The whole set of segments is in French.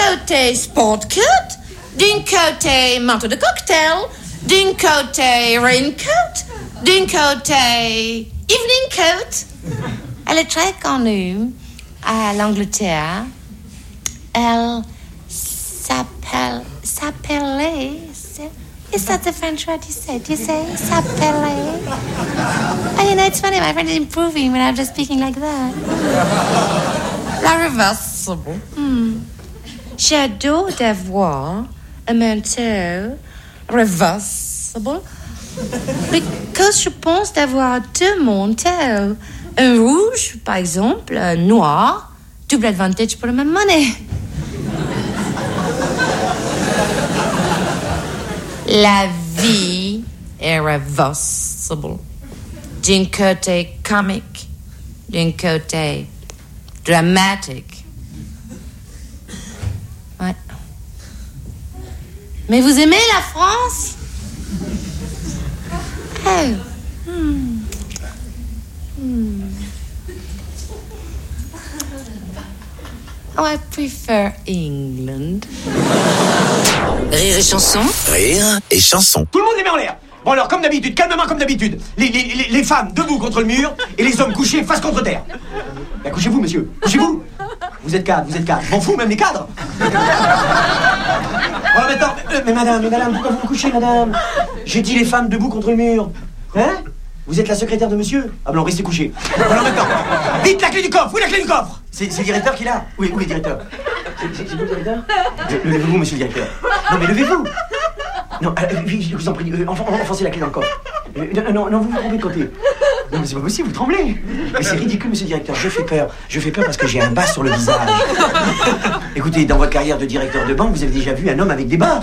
côté sport coat, d'un côté manteau de cocktail, d'un côté raincoat, d'un côté evening coat. Elle est très connue à l'Angleterre. Elle s'appelait... Is that the French word you say? Do you say s'appelait? Oh, you know, it's funny, my French is improving when I'm just speaking like that. La reversible. J'adore d'avoir un manteau reversible because je pense d'avoir deux manteaux. Un rouge, par exemple, un noir, double advantage pour la même monnaie. La vie est reversible. D'un côté comique, d'un côté dramatique. Ouais. Mais vous aimez la France? Oh. Oh, I prefer England. Rire et chanson. Rire et chanson. Tout le monde les met en l'air. Bon alors, comme d'habitude, calmement comme d'habitude. Les femmes debout contre le mur et les hommes couchés face contre terre. Ben, couchez-vous, monsieur. Couchez-vous. Vous êtes cadre. M'en fous, même les cadres. Voilà, maintenant, mais madame, pourquoi vous vous couchez, madame? J'ai dit les femmes debout contre le mur. Hein? Vous êtes la secrétaire de monsieur? Ah ben non, restez couché. Alors maintenant, vite la clé du coffre. Où est la clé du coffre? C'est le directeur qui l'a? Oui, le directeur. C'est vous le directeur? Levez-vous, monsieur le directeur. Non mais levez-vous. Non, je vous en prie, enfoncez la clé dans le coffre. Non, vous trompez de côté. Non mais c'est pas possible, vous tremblez. Mais c'est ridicule, monsieur le directeur, je fais peur parce que j'ai un bas sur le visage. Écoutez, dans votre carrière de directeur de banque, vous avez déjà vu un homme avec des bas?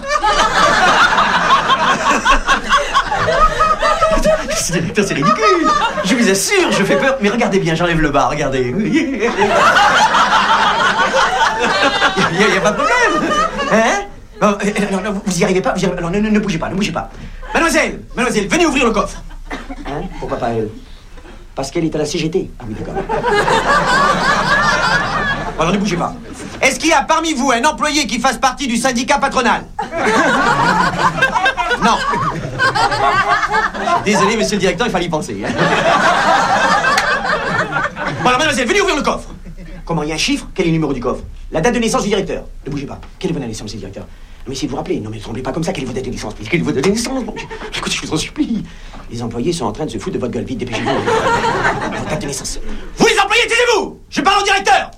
Monsieur le directeur, c'est ridicule. Je vous assure, je fais peur. Mais regardez bien, j'enlève le bas, regardez. Il n'y a pas de problème. Hein? Non, vous y arrivez pas, alors ne bougez pas. Mademoiselle, venez ouvrir le coffre. Hein? Pourquoi pas elle? Parce qu'elle est à la CGT. Ah oui, d'accord. Alors ne bougez pas. Est-ce qu'il y a parmi vous un employé qui fasse partie du syndicat patronal? Non. Désolé, monsieur le directeur, il fallait y penser. Hein. Bon alors, mademoiselle, venez ouvrir le coffre. Comment, il y a un chiffre? Quel est le numéro du coffre? La date de naissance du directeur. Ne bougez pas. Quelle est votre date de naissance, monsieur le directeur? Non, mais si vous vous rappelez. Non, mais ne tremblez pas comme ça. Quelle est votre date de naissance? Quelle est votre date de naissance? Écoutez, je vous en supplie. Les employés sont en train de se foutre de votre gueule. Vite, dépêchez-vous. Votre date de naissance. Vous, les employés, taisez-vous! Je parle au directeur!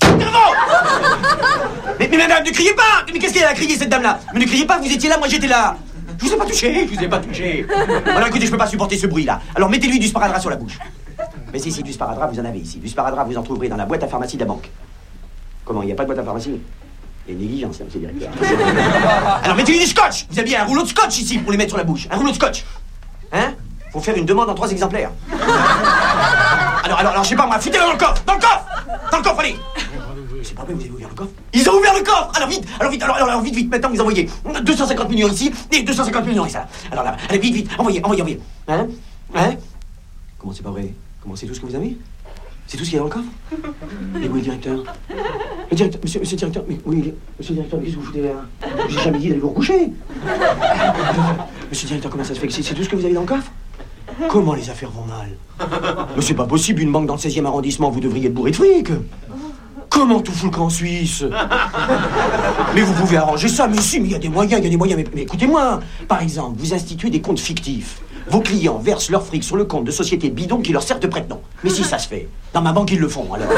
Mais madame, ne criez pas! Mais qu'est-ce qu'elle a crié, cette dame-là? Mais ne criez pas, vous étiez là, moi j'étais là. Je vous ai pas touché. Alors écoutez, je peux pas supporter ce bruit-là. Alors mettez-lui du sparadrap sur la bouche. Mais si, du sparadrap, vous en avez ici. Du sparadrap, vous en trouverez dans la boîte à pharmacie de la banque. Comment, il n'y a pas de boîte à pharmacie? Il y a une négligence, là, monsieur le directeur. Alors mettez-lui du scotch! Vous avez bien un rouleau de scotch ici pour les mettre sur la bouche. Un rouleau de scotch. Hein? Faut faire une demande en 3 exemplaires. Alors, je sais pas moi, foutez-le dans le coffre! Dans le coffre, allez! C'est pas vrai, vous avez ouvert le coffre? Ils ont ouvert le coffre! Alors vite, maintenant vous envoyez 250 millions ici et 250 millions ici. Alors là, allez, vite, envoyez. Hein? Comment c'est pas vrai? Comment c'est tout ce que vous avez? C'est tout ce qu'il y a dans le coffre? Et où est le directeur? Monsieur le directeur, mais oui, monsieur le directeur, qu'est-ce que vous foutez là? J'ai jamais dit d'aller vous recoucher. Monsieur le directeur, comment ça se fait que c'est tout ce que vous avez dans le coffre? Comment les affaires vont mal? Mais c'est pas possible, une banque dans le 16e arrondissement, vous devriez être bourré de fric. Comment tout fout le camp en Suisse? Mais vous pouvez arranger ça, mais si, mais il y a des moyens, mais écoutez-moi. Par exemple, vous instituez des comptes fictifs. Vos clients versent leur fric sur le compte de sociétés bidons qui leur servent de prête-nom. Mais si ça se fait, dans ma banque ils le font, alors.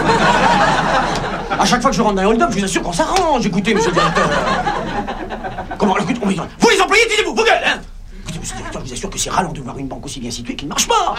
À chaque fois que je rentre dans un hold-up, je vous assure qu'on s'arrange, écoutez, monsieur le directeur. Comment, écoutez, vous les employés, taisez-vous, vos gueules, hein? Écoutez, monsieur le directeur, je vous assure que c'est ralent de voir une banque aussi bien située qui ne marche pas.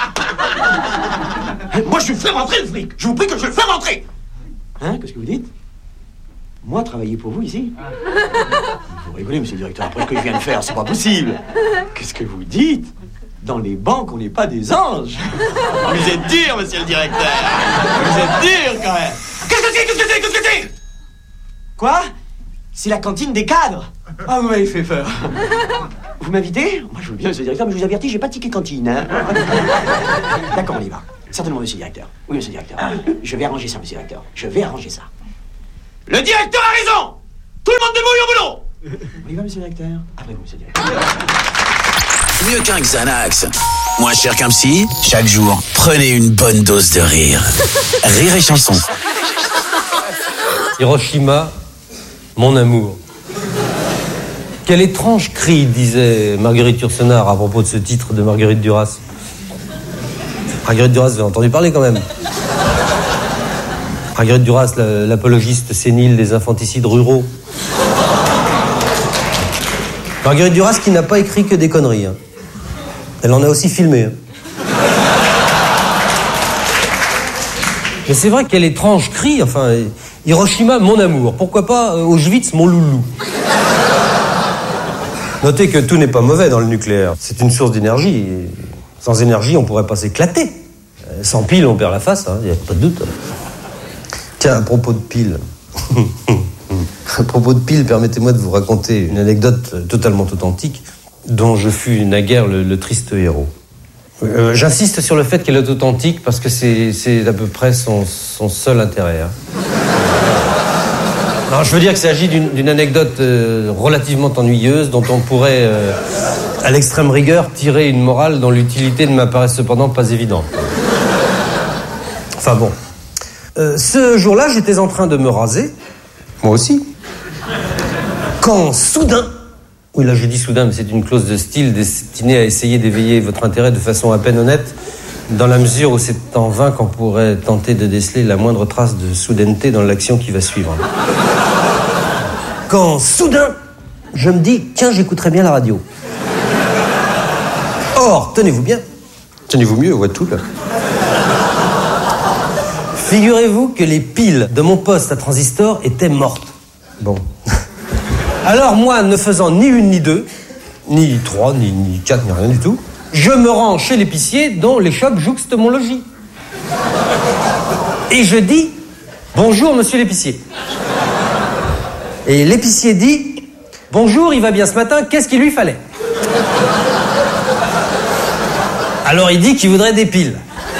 Moi, je fais rentrer le fric. Je vous prie que je le fais rentrer. Hein? Qu'est-ce que vous dites? Moi, travailler pour vous ici? Vous rigolez, monsieur le directeur, après ce que je viens de faire, c'est pas possible. Qu'est-ce que vous dites? Dans les banques, on n'est pas des anges. Vous êtes dur, monsieur le directeur. Vous êtes dur, quand même. Qu'est-ce que c'est? Quoi? C'est la cantine des cadres. Ah, vous m'avez fait peur. Vous m'invitez? Moi, je veux bien, monsieur le directeur, mais je vous avertis, j'ai pas de ticket cantine, hein. D'accord, on y va. Certainement, monsieur le directeur. Oui, monsieur le directeur. Je vais arranger ça, monsieur le directeur. Je vais arranger ça. Le directeur a raison! Tout le monde debout, On y va, monsieur le directeur? Après vous, monsieur le directeur. Mieux qu'un Xanax. Moins cher qu'un psy. Chaque jour, prenez une bonne dose de rire. Rire et chanson. Hiroshima, mon amour. Quel étrange cri, disait Marguerite Yourcenar à propos de ce titre de Marguerite Duras. Marguerite Duras, vous avez entendu parler quand même. Marguerite Duras, l'apologiste sénile des infanticides ruraux. Marguerite Duras qui n'a pas écrit que des conneries. Hein. Elle en a aussi filmé. Hein. Mais c'est vrai quel étrange cri, enfin, Hiroshima, mon amour. Pourquoi pas Auschwitz, mon loulou. Notez que tout n'est pas mauvais dans le nucléaire. C'est une source d'énergie. Sans énergie, on pourrait pas s'éclater. Sans pile, on perd la face, il n'y a pas de doute. Tiens, à propos de pile... À propos de pile, permettez-moi de vous raconter une anecdote totalement authentique dont je fus naguère le triste héros. J'insiste sur le fait qu'elle est authentique parce que c'est à peu près son seul intérêt. Hein. Alors, je veux dire qu'il s'agit d'une anecdote relativement ennuyeuse dont on pourrait, à l'extrême rigueur, tirer une morale dont l'utilité ne m'apparaît cependant pas évidente. Enfin bon. Ce jour-là, j'étais en train de me raser, moi aussi, quand soudain, oui là je dis soudain, mais c'est une clause de style destinée à essayer d'éveiller votre intérêt de façon à peine honnête, dans la mesure où c'est en vain qu'on pourrait tenter de déceler la moindre trace de soudaineté dans l'action qui va suivre. Quand soudain, je me dis, tiens, j'écouterais bien la radio. Or, tenez-vous bien, tenez-vous mieux, voit tout là. Figurez-vous que les piles de mon poste à transistor étaient mortes. Bon. Alors moi, ne faisant ni une ni deux, ni trois, ni quatre, ni rien du tout, je me rends chez l'épicier dont l'échoppe jouxte mon logis. Et je dis, bonjour monsieur l'épicier. Et l'épicier dit, bonjour, il va bien ce matin, qu'est-ce qu'il lui fallait? Alors il dit qu'il voudrait des piles.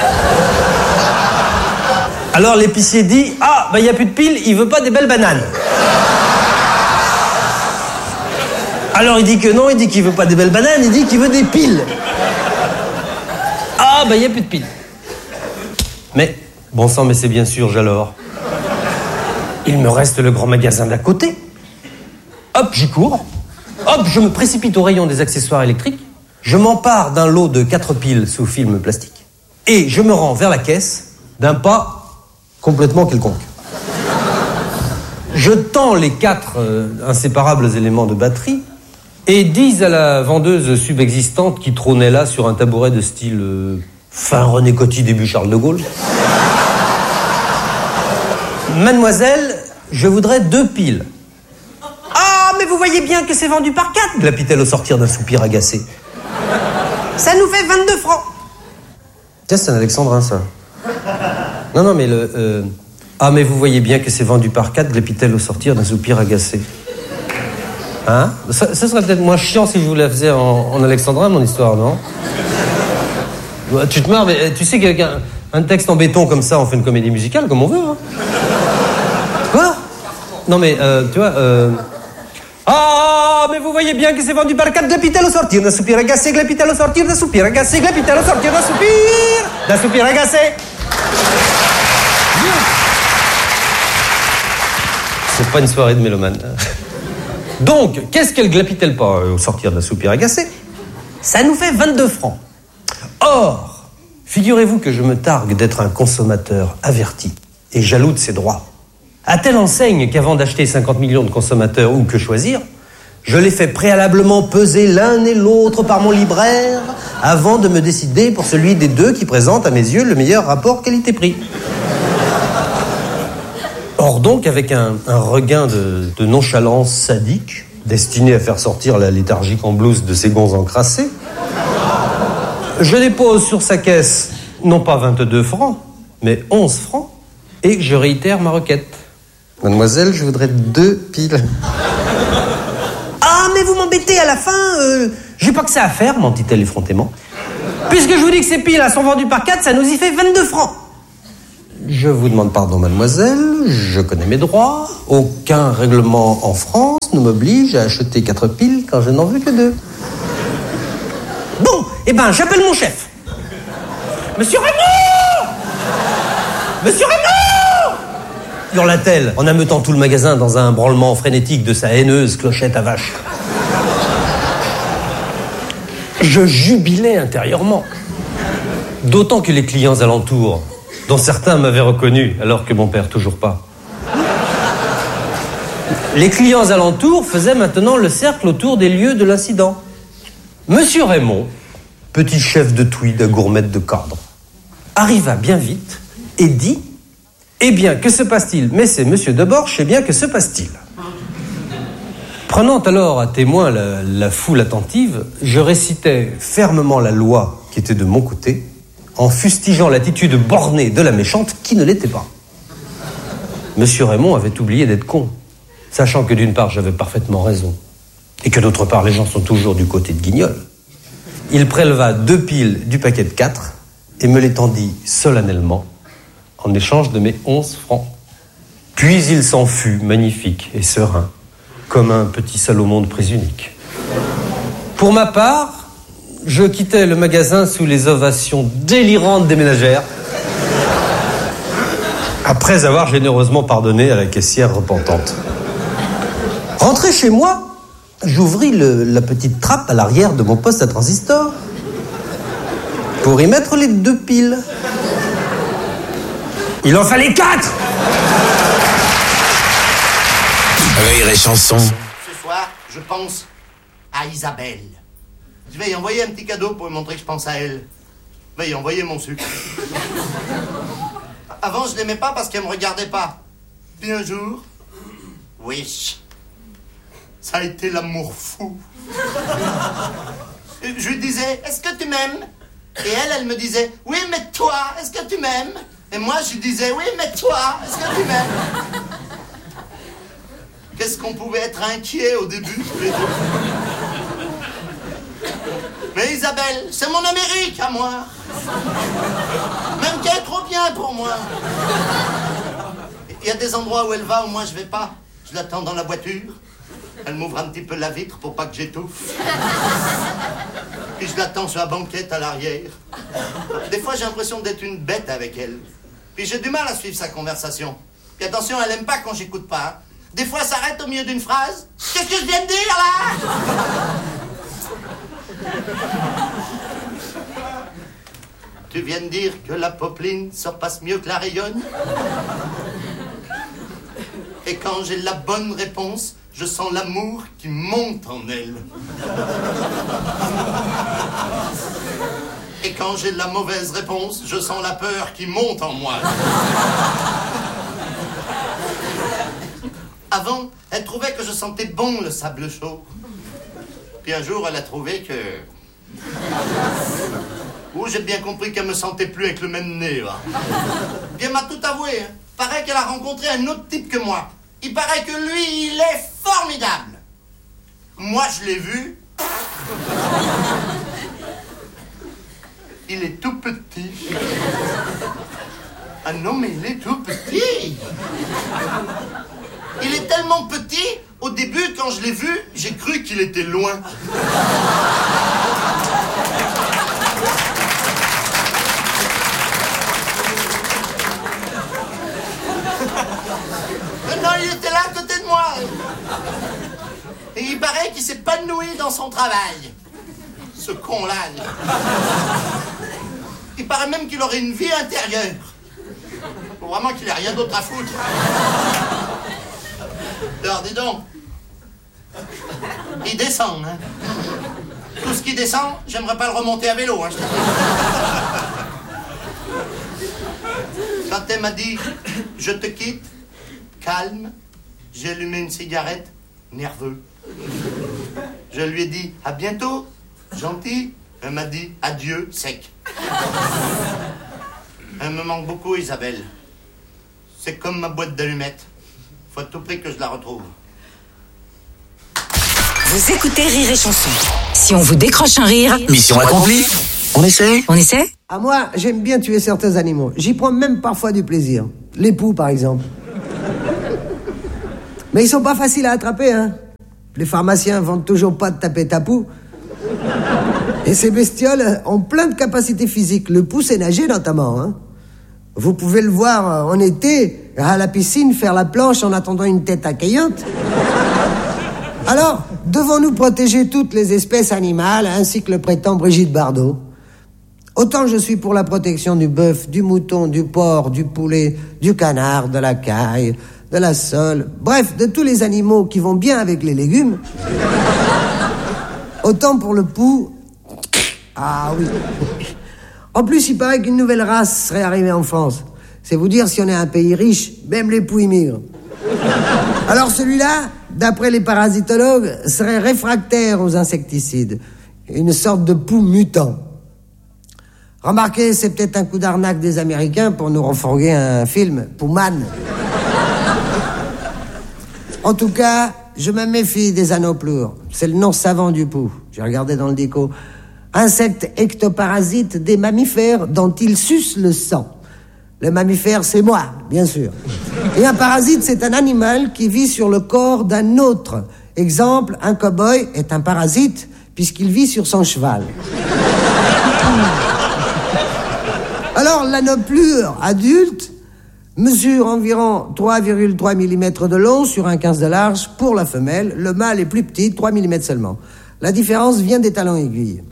Alors l'épicier dit, ah, bah il n'y a plus de piles, il veut pas des belles bananes. Alors il dit que non, il dit qu'il veut pas des belles bananes, il dit qu'il veut des piles. Ah, bah il n'y a plus de piles. Mais, bon sang, mais c'est bien sûr, j'alors. Il me reste le grand magasin d'à côté. Hop, j'y cours. Hop, je me précipite au rayon des accessoires électriques. Je m'empare d'un lot de 4 piles sous film plastique. Et je me rends vers la caisse d'un pas complètement quelconque. Je tends les 4 inséparables éléments de batterie et dis à la vendeuse subexistante qui trônait là sur un tabouret de style fin René Coty, début Charles de Gaulle. Mademoiselle, je voudrais 2 piles. Ah, mais vous voyez bien que c'est vendu par 4, glapit-elle au sortir d'un soupir agacé. Ça nous fait 22 francs. Tiens, c'est un alexandrin, ça. Non, mais Ah, mais vous voyez bien que c'est vendu par 4, glapit-elle au sortir d'un soupir agacé. Hein? Ça serait peut-être moins chiant si je vous la faisais en alexandrin, mon histoire, non? Tu te marres, mais tu sais qu'avec un texte en béton comme ça, on fait une comédie musicale comme on veut, hein? Quoi? Non, mais, tu vois, Ah, mais vous voyez bien que c'est vendu par 4, glapit-elle au sortir d'un soupir agacé, glapit-elle au sortir d'un soupir agacé, glapit-elle au sortir d'un soupir agacé. C'est pas une soirée de mélomane. Donc, qu'est-ce qu'elle glapit-elle pas au sortir d'un soupir agacé? Ça nous fait 22 francs. Or, figurez-vous que je me targue d'être un consommateur averti et jaloux de ses droits. À telle enseigne qu'avant d'acheter 50 millions de consommateurs ou que choisir, je les fais préalablement peser l'un et l'autre par mon libraire avant de me décider pour celui des deux qui présente à mes yeux le meilleur rapport qualité-prix. Or donc, avec un regain de nonchalance sadique, destiné à faire sortir la léthargique en blouse de ses gonds encrassés, je dépose sur sa caisse, non pas 22 francs, mais 11 francs, et je réitère ma requête. Mademoiselle, je voudrais 2 piles. Ah, mais vous m'embêtez à la fin, j'ai pas que ça à faire, mentit-elle effrontément. Puisque je vous dis que ces piles sont vendues par 4, ça nous y fait 22 francs. Je vous demande pardon, mademoiselle, je connais mes droits. Aucun règlement en France ne m'oblige à acheter 4 piles quand je n'en veux que 2. Bon, eh ben, j'appelle mon chef. Monsieur Raymond! Monsieur Raymond! Hurla-t-elle en ameutant tout le magasin dans un branlement frénétique de sa haineuse clochette à vache. Je jubilais intérieurement. D'autant que les clients alentours, dont certains m'avaient reconnu, alors que mon père toujours pas. Les clients alentours faisaient maintenant le cercle autour des lieux de l'incident. Monsieur Raymond, petit chef de tweed à gourmette de cadre, arriva bien vite et dit « Eh bien, que se passe-t-il ? Mais c'est monsieur Deborche, eh bien, que se passe-t-il » Prenant alors à témoin la foule attentive, je récitais fermement la loi qui était de mon côté, en fustigeant l'attitude bornée de la méchante qui ne l'était pas. Monsieur Raymond avait oublié d'être con, sachant que d'une part j'avais parfaitement raison, et que d'autre part les gens sont toujours du côté de Guignol. Il préleva 2 piles du paquet de 4 et me les tendit solennellement en échange de mes 11 francs. Puis il s'en fut, magnifique et serein, comme un petit Salomon de prise unique. Pour ma part, je quittais le magasin sous les ovations délirantes des ménagères, après avoir généreusement pardonné à la caissière repentante. Rentré chez moi, j'ouvris la petite trappe à l'arrière de mon poste à transistor pour y mettre les 2 piles. Il en fallait 4! Rire et chanson. Ce soir, je pense à Isabelle. Je vais y envoyer un petit cadeau pour lui montrer que je pense à elle. Je vais y envoyer mon sucre. Avant, je l'aimais pas parce qu'elle me regardait pas. Puis un jour, oui, ça a été l'amour fou. Je lui disais, est-ce que tu m'aimes? Et elle me disait, oui, mais toi, est-ce que tu m'aimes? Et moi, je lui disais, oui, mais toi, est-ce que tu m'aimes? Qu'est-ce qu'on pouvait être inquiet au début, tous les deux. Mais Isabelle, c'est mon Amérique à moi. Même qu'elle est trop bien pour moi. Il y a des endroits où elle va, où moi je vais pas. Je l'attends dans la voiture. Elle m'ouvre un petit peu la vitre pour pas que j'étouffe. Puis je l'attends sur la banquette à l'arrière. Des fois j'ai l'impression d'être une bête avec elle. Puis j'ai du mal à suivre sa conversation. Puis attention, elle aime pas quand j'écoute pas. Des fois, elle s'arrête au milieu d'une phrase. Qu'est-ce que je viens de dire, là? Tu viens de dire que la popeline se repasse mieux que la rayonne? Et quand j'ai la bonne réponse, je sens l'amour qui monte en elle. Et quand j'ai la mauvaise réponse, je sens la peur qui monte en moi. Avant, elle trouvait que je sentais bon le sable chaud. Puis un jour, elle a trouvé que... j'ai bien compris qu'elle me sentait plus avec le même nez, là. Puis elle m'a tout avoué. Hein. Paraît qu'elle a rencontré un autre type que moi. Il paraît que lui, il est formidable. Moi, je l'ai vu. Il est tout petit. Ah non, mais il est tout petit. Il est tellement petit, au début, quand je l'ai vu, j'ai cru qu'il était loin. Non, il était là à côté de moi. Et il paraît qu'il s'épanouit dans son travail. Ce con-là. Il paraît même qu'il aurait une vie intérieure. Faut vraiment qu'il ait rien d'autre à foutre. Alors, dis donc. Il descend, hein. Tout ce qui descend, j'aimerais pas le remonter à vélo, hein, je te dis. Quand elle m'a dit « Je te quitte », calme, j'ai allumé une cigarette, nerveux. Je lui ai dit « À bientôt, gentil ». Elle m'a dit « Adieu, sec ». Elle me manque beaucoup, Isabelle. C'est comme ma boîte d'allumettes. Faut à tout prix que je la retrouve. Vous écoutez Rire et Chanson. Si on vous décroche un rire, Mission accomplie. On essaie? On essaie? Ah, moi, j'aime bien tuer certains animaux. J'y prends même parfois du plaisir. Les poux, par exemple. Mais ils sont pas faciles à attraper, hein. Les pharmaciens vendent toujours pas de taper ta poux. Et ces bestioles ont plein de capacités physiques. Le pou, c'est nager notamment, hein. Vous pouvez le voir en été, à la piscine, faire la planche en attendant une tête accueillante. Alors, devons-nous protéger toutes les espèces animales, ainsi que le prétend Brigitte Bardot? Autant je suis pour la protection du bœuf, du mouton, du porc, du poulet, du canard, de la caille, de la sole, bref, de tous les animaux qui vont bien avec les légumes. Autant pour le pou... Ah oui. En plus, il paraît qu'une nouvelle race serait arrivée en France. C'est vous dire si on est un pays riche, même les poux immigrent. Alors celui-là, d'après les parasitologues, serait réfractaire aux insecticides. Une sorte de pou mutant. Remarquez, c'est peut-être un coup d'arnaque des Américains pour nous refourguer un film, Pouman. En tout cas, je me méfie des anoploures. C'est le nom savant du pou. J'ai regardé dans le dico. Insecte ectoparasite des mammifères dont ils sucent le sang. Le mammifère, c'est moi, bien sûr. Et un parasite, c'est un animal qui vit sur le corps d'un autre. Exemple, un cow-boy est un parasite puisqu'il vit sur son cheval. Alors, l'anoplure adulte mesure environ 3,3 mm de long sur un 15 de large pour la femelle. Le mâle est plus petit, 3 mm seulement. La différence vient des talons aiguilles.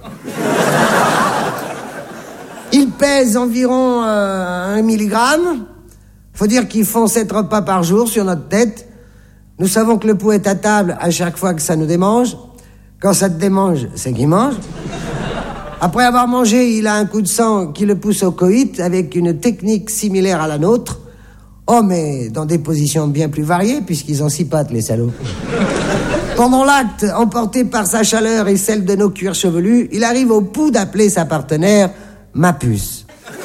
Il pèse environ 1 milligramme. Faut dire qu'ils font 7 repas par jour sur notre tête. Nous savons que le pou est à table à chaque fois que ça nous démange. Quand ça te démange, c'est qu'il mange. Après avoir mangé, il a un coup de sang qui le pousse au coït avec une technique similaire à la nôtre. Oh, mais dans des positions bien plus variées, puisqu'ils ont 6 pattes, les salauds. Pendant l'acte, emporté par sa chaleur et celle de nos cuirs chevelus, il arrive au pou d'appeler sa partenaire ma puce.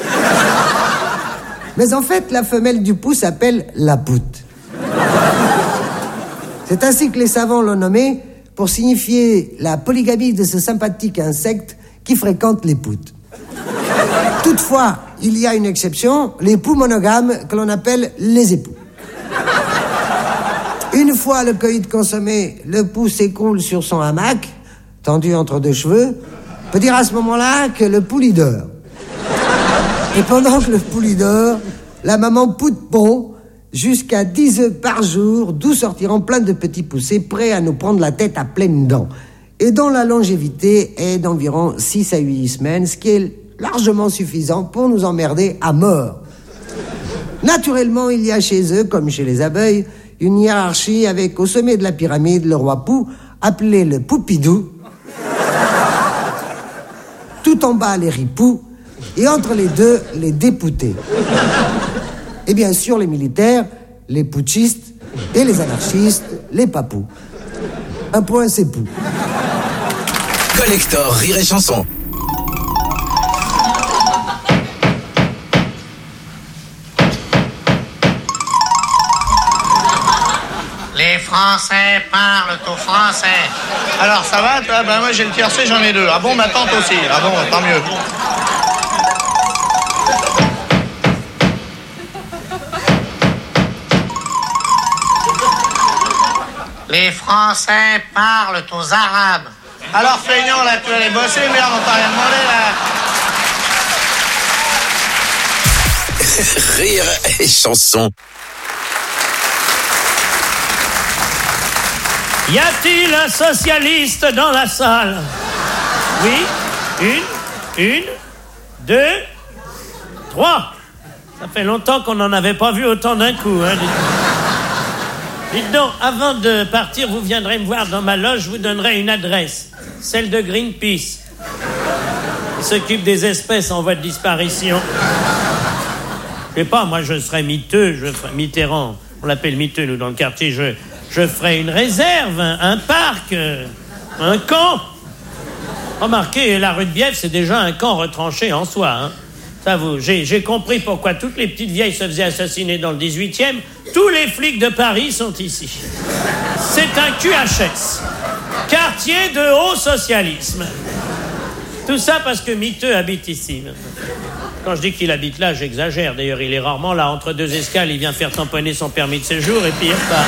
Mais en fait, la femelle du pou s'appelle la poute. C'est ainsi que les savants l'ont nommée pour signifier la polygamie de ce sympathique insecte qui fréquente les poutes. Toutefois, il y a une exception, les poux monogames que l'on appelle les époux. Une fois le coït consommé, le pou s'écroule sur son hamac, tendu entre 2 cheveux. On peut dire à ce moment-là que le pouli dort. Et pendant que le pouli dort, la maman poute pond jusqu'à 10 œufs par jour, d'où sortiront plein de petits poussés prêts à nous prendre la tête à pleines dents. Et dont la longévité est d'environ 6 à 8 semaines, ce qui est largement suffisant pour nous emmerder à mort. Naturellement, il y a chez eux, comme chez les abeilles, une hiérarchie avec au sommet de la pyramide le roi pou, appelé le poupidou, tout en bas les ripoux, et entre les deux, les dépoutés. Et bien sûr, les militaires, les putschistes, et les anarchistes, les papous. Un point, c'est pou. Collector Rire et Chanson. Les Français parlent au français. Alors, ça va, toi? Ben, moi, j'ai le tiercé, j'en ai 2. Ah bon, ma tante aussi. Ah bon, tant mieux. Les Français parlent aux Arabes. Alors, feignant, là, tu vas aller bosser, merde, on t'a rien demandé, là. Rire et Chanson. Y a-t-il un socialiste dans la salle? Oui, une, 2, 3. Ça fait longtemps qu'on n'en avait pas vu autant d'un coup, hein. Dites donc, avant de partir, vous viendrez me voir dans ma loge, je vous donnerai une adresse, celle de Greenpeace. Ils s'occupent des espèces en voie de disparition. Je sais pas, moi je serais miteux, je ferais Mitterrand. On l'appelle miteux, nous, dans le quartier. Je ferais une réserve, un parc, un camp. Remarquez, la rue de Bièvre, c'est déjà un camp retranché en soi, hein. Ça vous, j'ai compris pourquoi toutes les petites vieilles se faisaient assassiner dans le 18e. Tous les flics de Paris sont ici. C'est un QHS. Quartier de haut socialisme. Tout ça parce que Miteux habite ici. Quand je dis qu'il habite là, j'exagère. D'ailleurs, il est rarement là. Entre deux escales, il vient faire tamponner son permis de séjour et puis il repart.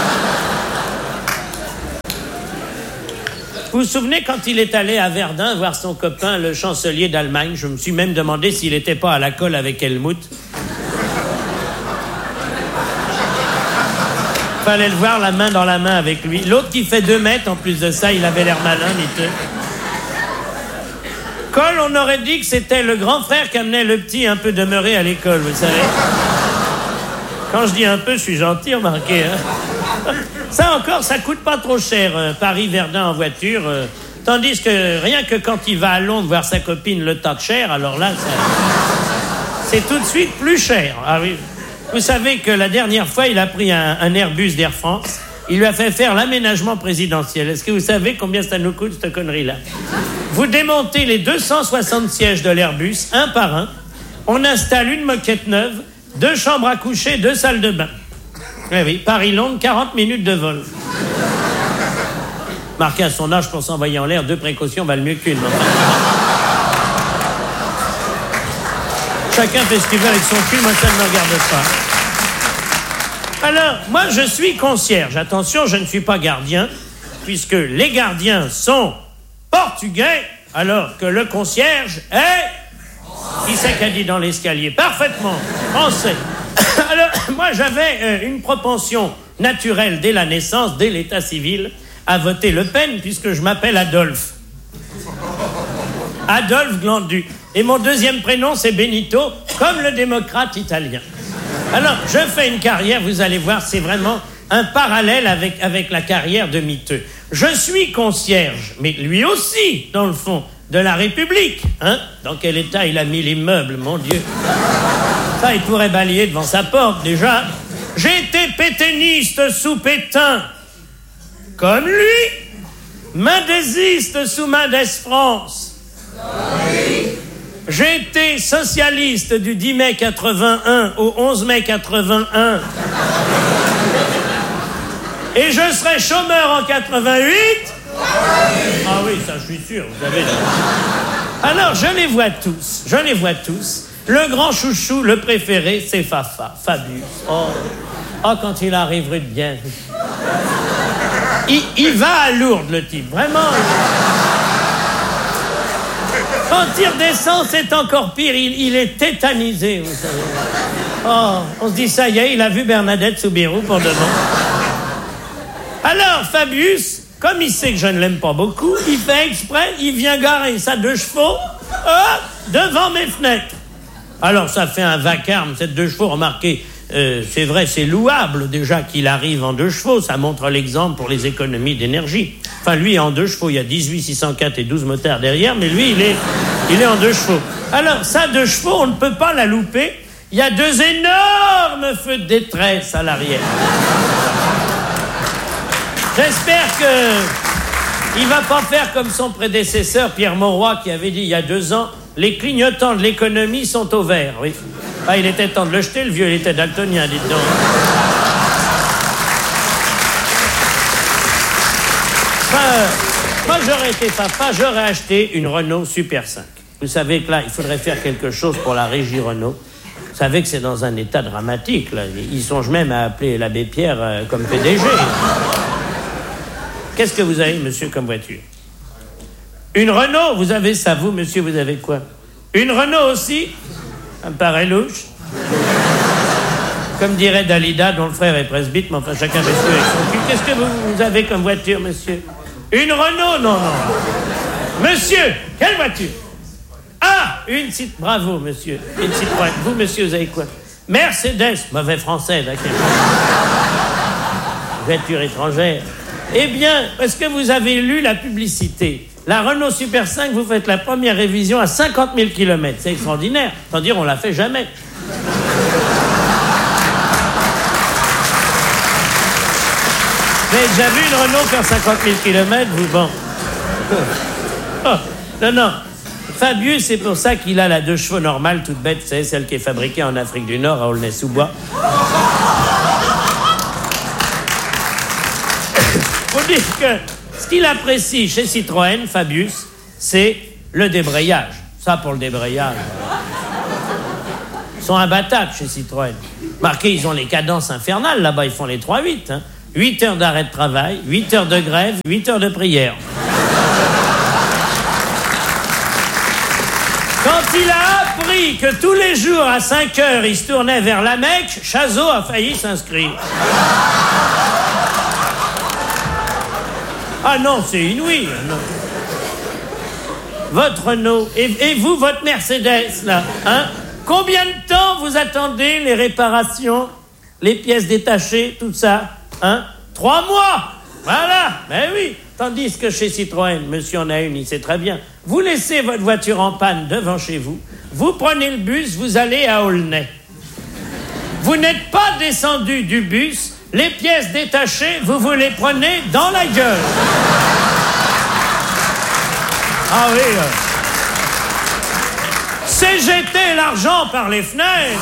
Vous vous souvenez quand il est allé à Verdun voir son copain, le chancelier d'Allemagne? Je me suis même demandé s'il n'était pas à la colle avec Helmut. Fallait le voir la main dans la main avec lui. L'autre qui fait 2 mètres, en plus de ça, il avait l'air malin, Miteux. Cole, on aurait dit que c'était le grand frère qui amenait le petit un peu demeuré à l'école, vous savez. Quand je dis un peu, je suis gentil, remarquez. Hein. Ça encore, ça coûte pas trop cher, Paris-Verdun en voiture. Tandis que rien que quand il va à Londres voir sa copine le Thatcher, alors là, c'est tout de suite plus cher. Ah oui. Vous savez que la dernière fois, il a pris un Airbus d'Air France. Il lui a fait faire l'aménagement présidentiel. Est-ce que vous savez combien ça nous coûte, cette connerie-là? Vous démontez les 260 sièges de l'Airbus, un par un. On installe une moquette neuve, 2 chambres à coucher, 2 salles de bain. Eh oui, Paris-Londres, 40 minutes de vol. Marqué à son âge pour s'envoyer en l'air, 2 précautions valent mieux qu'une. Chacun fait ce qu'il veut avec son cul, moi ça ne me regarde pas. Alors, moi je suis concierge. Attention, je ne suis pas gardien, puisque les gardiens sont portugais, alors que le concierge est... Qui c'est qu'a dit dans l'escalier? Parfaitement, français. Alors, moi j'avais une propension naturelle dès la naissance, dès l'état civil, à voter Le Pen, puisque je m'appelle Adolphe. Adolphe Glandu. Et mon deuxième prénom, c'est Benito, comme le démocrate italien. Alors, je fais une carrière, vous allez voir, c'est vraiment un parallèle avec la carrière de Miteux. Je suis concierge, mais lui aussi, dans le fond, de la République. Hein? Dans quel état il a mis l'immeuble, mon Dieu. Ça, il pourrait balayer devant sa porte, déjà. J'ai été pétainiste sous Pétain, comme lui. Mendésiste sous Mendès France. J'ai été socialiste du 10 mai 81 au 11 mai 81. Et je serai chômeur en 88. Ah oui, ça je suis sûr, vous savez. Alors, je les vois tous. Le grand chouchou, le préféré, c'est Fafa, Fabius. Oh, quand il arrive rue de bien. Il va à Lourdes, le type, vraiment. Quand il redescend, c'est encore pire. Il est tétanisé, vous savez. Oh, on se dit, ça y est, il a vu Bernadette Soubirous pour de bon. Alors, Fabius, comme il sait que je ne l'aime pas beaucoup, il fait exprès, il vient garer sa 2 chevaux devant mes fenêtres. Alors, ça fait un vacarme, cette 2 chevaux, remarquez. C'est vrai, c'est louable déjà qu'il arrive en 2 chevaux. Ça montre l'exemple pour les économies d'énergie. Enfin, lui, en 2 chevaux, il y a 18 604 et 12 motards derrière, mais lui, il est en 2 chevaux. Alors, ça, 2 chevaux, on ne peut pas la louper. Il y a 2 énormes feux de détresse à l'arrière. J'espère qu'il ne va pas faire comme son prédécesseur, Pierre Mauroy, qui avait dit il y a 2 ans, les clignotants de l'économie sont au vert, oui. Ah, il était temps de le jeter, le vieux, il était daltonien, dites donc. Moi, j'aurais été papa, j'aurais acheté une Renault Super 5. Vous savez que là, il faudrait faire quelque chose pour la régie Renault. Vous savez que c'est dans un état dramatique, là. Ils songent même à appeler l'abbé Pierre comme PDG. Qu'est-ce que vous avez, monsieur, comme voiture? Une Renault, vous avez ça, vous, monsieur, vous avez quoi? Une Renault aussi? Ça me paraît louche. Comme dirait Dalida, dont le frère est presbyte, mais enfin, chacun fait ce avec son cul. Qu'est-ce que vous avez comme voiture, monsieur? Une Renault? Non. Monsieur, quelle voiture? Ah, une Citroën. Bravo, monsieur. Une Citroën. Vous, monsieur, vous avez quoi? Mercedes. Mauvais français, là. Voiture étrangère. Eh bien, est-ce que vous avez lu la publicité? La Renault Super 5, vous faites la première révision à 50 000 km. C'est extraordinaire. Sans dire, on la fait jamais. Vous avez déjà vu une Renault faire 50 000 km, vous? Bon. Oh, non. Fabius, c'est pour ça qu'il a la 2 chevaux normale, toute bête, vous savez, celle qui est fabriquée en Afrique du Nord, à Aulnay-sous-Bois. Faut dire que ce qu'il apprécie chez Citroën, Fabius, c'est le débrayage. Ça, pour le débrayage. Ils sont imbattables chez Citroën. Marquez, ils ont les cadences infernales, là-bas, ils font les 3-8. Hein. 8 heures d'arrêt de travail, 8 heures de grève, 8 heures de prière. Quand il a appris que tous les jours, à 5 heures, il se tournait vers la Mecque, Chazot a failli s'inscrire. Ah non, c'est inouï. Non. Votre Renault, et vous, votre Mercedes, là, hein? Combien de temps vous attendez les réparations, les pièces détachées, tout ça, hein? 3 mois. Voilà, ben oui. Tandis que chez Citroën, monsieur en a une, il sait très bien. Vous laissez votre voiture en panne devant chez vous, vous prenez le bus, vous allez à Aulnay. Vous n'êtes pas descendu du bus, les pièces détachées, vous vous les prenez dans la gueule. Ah oui. C'est jeter l'argent par les fenêtres.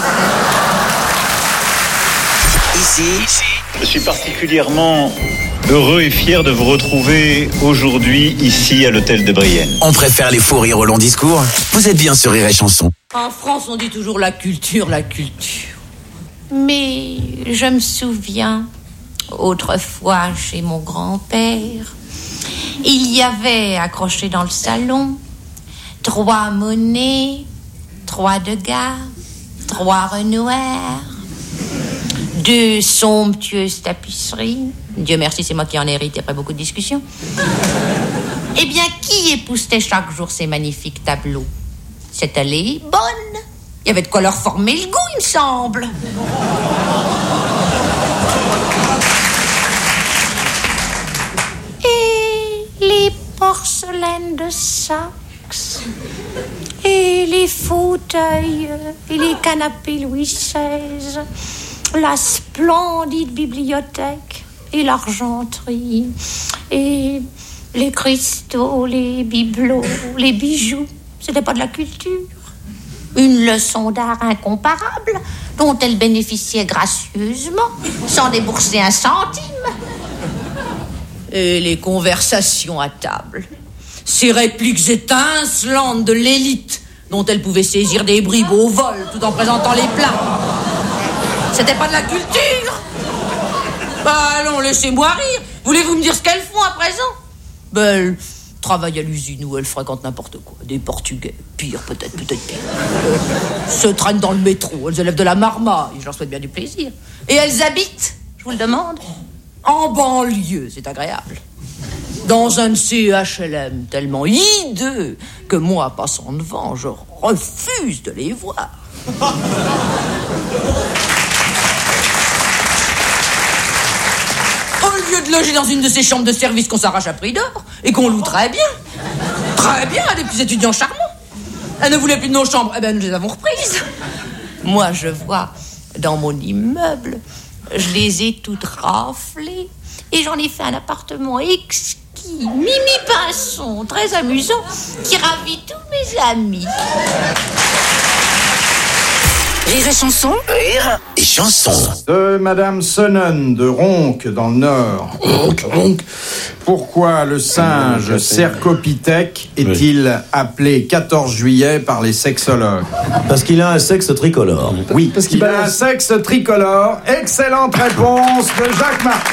Ici, je suis particulièrement heureux et fier de vous retrouver aujourd'hui ici à l'hôtel de Brienne. on préfère les fous rires au long discours. Vous êtes bien sur Rire et Chanson. En France, on dit toujours la culture, la culture. Mais je me souviens, autrefois, chez mon grand-père, il y avait accroché dans le salon 3 monnaies, 3 Degas, 3 Renoir, 2 somptueuses tapisseries. Dieu merci, c'est moi qui en hérite après beaucoup de discussions. Eh bien, qui époussetait chaque jour ces magnifiques tableaux? C'était les bonnes. Il y avait de quoi leur former le goût, il me semble. Et les porcelaines de Saxe, et les fauteuils, et les canapés Louis XVI, la splendide bibliothèque, et l'argenterie, et les cristaux, les bibelots, les bijoux. C'était pas de la culture. Une leçon d'art incomparable dont elle bénéficiait gracieusement, sans débourser un centime. Et les conversations à table, ces répliques étincelantes de l'élite dont elle pouvait saisir des bribes au vol tout en présentant les plats. C'était pas de la culture. Bah allons, laissez-moi rire. Voulez-vous me dire ce qu'elles font à présent? Ben, elles travaillent à l'usine où elles fréquentent n'importe quoi. Des Portugais, pire peut-être pire. Se traînent dans le métro, elles élèvent de la marmaille, je leur souhaite bien du plaisir. Et elles habitent, je vous le demande, en banlieue, c'est agréable. Dans un de ces HLM tellement hideux que moi, passant devant, je refuse de les voir. Au lieu de loger dans une de ces chambres de service qu'on s'arrache à prix d'or et qu'on loue très bien à des petits étudiants charmants. Elles ne voulaient plus de nos chambres, eh bien nous les avons reprises. Moi je vois dans mon immeuble, je les ai toutes raflées et j'en ai fait un appartement exquis, Mimi Pinson, très amusant, qui ravit tous mes amis. Rire et Chanson. Rire et Chanson. De Madame Sonnen de Ronque, dans le Nord. Ronque. Pourquoi le singe Cercopithèque est-il appelé 14 juillet par les sexologues? Parce qu'il a un sexe tricolore. Oui, parce qu'il a un sexe tricolore. Excellente réponse de Jacques Martin.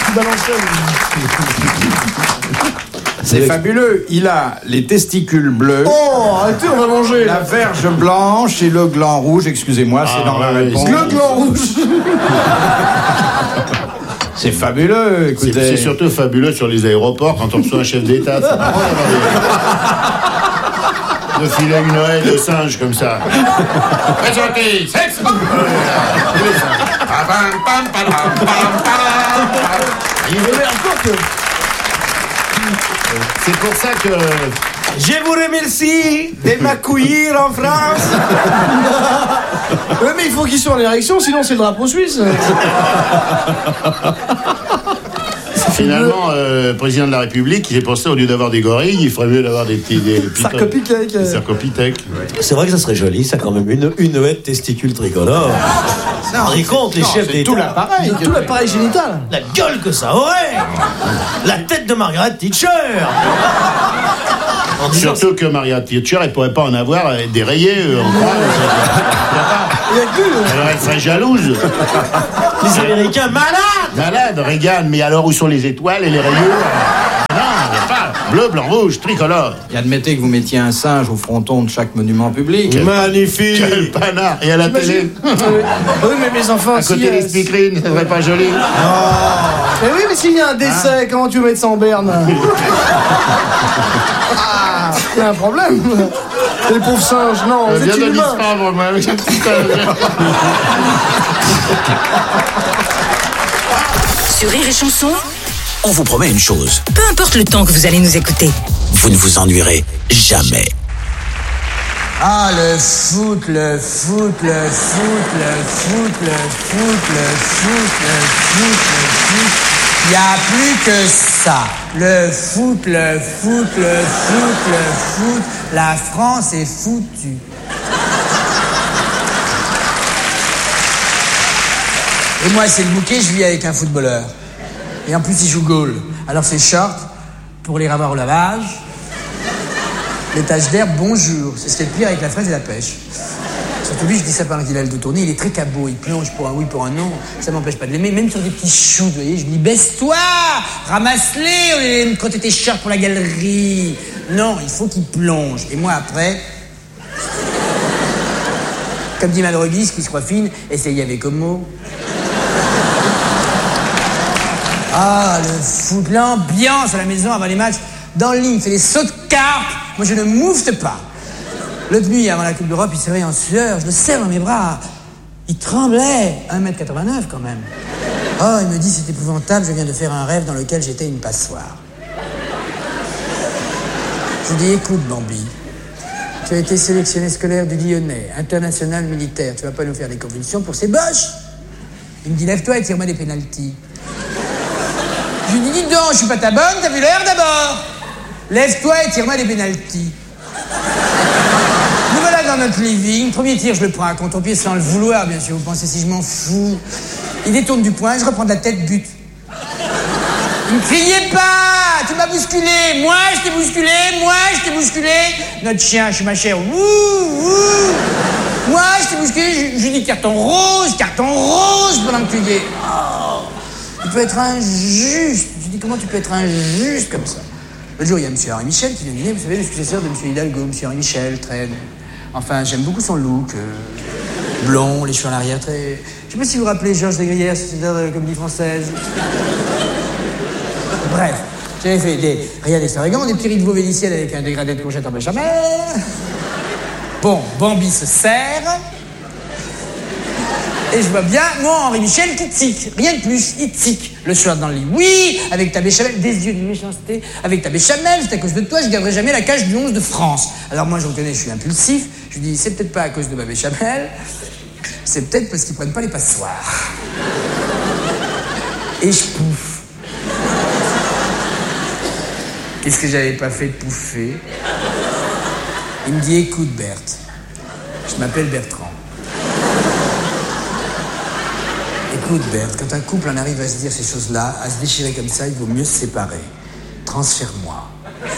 C'est fabuleux. Il a les testicules bleus. Oh, arrêtez, on va manger. La verge blanche et le gland rouge. Excusez-moi, c'est dans la réponse. Le gland rouge. C'est fabuleux, écoutez. C'est surtout fabuleux sur les aéroports quand on reçoit un chef d'État. C'est marrant de filer une oreille de singe comme ça. Présentez, sexe. Il veut encore que... C'est pour ça que... Je vous remercie de m'accueillir en France. Ouais, mais il faut qu'il soit en érection, sinon c'est le drapeau suisse. Finalement, le président de la République, il est pensé, au lieu d'avoir des gorilles, il ferait mieux d'avoir des Cercopithèque. Des cercopithèques. C'est vrai que ça serait joli, ça, quand même. Une haie de testicules tricolores. Ça rend compte, les chefs d'État. Tout l'appareil. Tout l'appareil génital. La gueule que ça aurait. La tête de Margaret Thatcher. Surtout que Maria Thatcher, elle pourrait pas en avoir des rayés en croix. Alors elle serait jalouse. Les Américains malades. Malade, Reagan. Mais alors où sont les étoiles et les rayures? Non, il n'y a pas. Bleu, blanc, rouge, tricolore. Et admettez que vous mettiez un singe au fronton de chaque monument public. Magnifique. Quel panard. Et à la télé? Oui, mais mes enfants, À côté des speakerines, ça serait pas joli? Mais oui, mais s'il y a un décès, comment tu veux mettre ça en berne? Il y a un problème. Les pauvres singes, non, vous êtes humains. Sur Rire et Chanson, on vous promet une chose. Peu importe le temps que vous allez nous écouter. Vous ne vous ennuierez jamais. Ah, le foot, le foot, le foot, le foot, le foot, le foot, le foot, le foot. Il n'y a plus que ça. Le foot, le foot, le foot, le foot. La France est foutue. Et moi, c'est le bouquet, je vis avec un footballeur. Et en plus, il joue goal. Alors, c'est short pour les ravoir au lavage. Les taches d'herbe, bonjour. C'est ce qu'il y a de pire avec la fraise et la pêche. Surtout lui, je dis ça pendant qu'il a le dos tourné, il est très cabot, il plonge pour un oui, pour un non. Ça m'empêche pas de l'aimer, même sur des petits choux, vous voyez. Je lui dis, baisse-toi, ramasse-les au lieu de me crotter tes shirts pour la galerie. Non, il faut qu'il plonge. Et moi, après, comme dit Malrobis, qui se croit fine, essayez avec homo. Ah, le foot, l'ambiance à la maison avant les matchs. Dans le lit, il fait des sauts de carpe. Moi, je ne moufte pas. L'autre nuit, avant la Coupe d'Europe, il se réveille en sueur. Je le serre dans mes bras. Il tremblait. 1m89 quand même. Oh, il me dit, c'est épouvantable, je viens de faire un rêve dans lequel j'étais une passoire. Je lui dis, écoute, Bambi, tu as été sélectionné scolaire du Lyonnais, international militaire. Tu vas pas nous faire des convulsions pour ces boches. Il me dit, lève-toi et tire-moi des pénaltys. Je lui dis, dis donc, je suis pas ta bonne, t'as vu l'heure d'abord. Lève-toi et tire-moi des pénaltys. Nous voilà dans notre living. Premier tir, je le prends à contre-pied sans le vouloir, bien sûr. Vous pensez si je m'en fous. Il détourne du poing, je reprends de la tête, but. Ne criez pas, tu m'as bousculé. Moi, je t'ai bousculé. Moi, je t'ai bousculé. Notre chien, je suis ma chère. Ouh, ouh. Moi, je t'ai bousculé. Je lui dis carton rose pendant que tu y es. Oh, tu peux être injuste. Je dis, comment tu peux être injuste comme ça? L'autre jour, il y a M. Henri Michel qui vient dîner, vous savez, le successeur de M. Hidalgo, M. Henri Michel, très... Enfin, j'aime beaucoup son look, blond, les cheveux en arrière, très... Je sais pas si vous vous rappelez Georges Desgrières, sociétaire de la Comédie Française. Bref, j'avais fait des rayades extravagants, des petits riz de veau vénitienne avec un dégradé de courgettes en béchamel. Bon, Bambi se serre. Et je vois bien, moi, Henri Michel, qui tique. Rien de plus, il tique. Le soir dans le lit, oui, avec ta béchamel, des yeux de méchanceté. Avec ta béchamel, c'est à cause de toi, je garderai jamais la cage du 11 de France. Alors moi, je reconnais, je suis impulsif. Je lui dis, c'est peut-être pas à cause de ma béchamel, c'est peut-être parce qu'ils prennent pas les passoires. Et je pouffe. Qu'est-ce que j'avais pas fait de pouffer? Il me dit, écoute, Berthe, je m'appelle Bertrand. Écoute, Berthe, quand un couple en arrive à se dire ces choses-là, à se déchirer comme ça, il vaut mieux se séparer. Transfère-moi.